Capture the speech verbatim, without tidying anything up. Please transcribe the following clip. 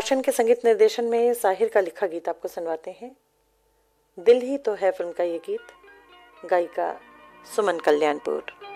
रोशन के संगीत निर्देशन में साहिर का लिखा गीत आपको सुनवाते हैं। दिल ही तो है फिल्म का ये गीत, गायिका सुमन कल्याणपुर।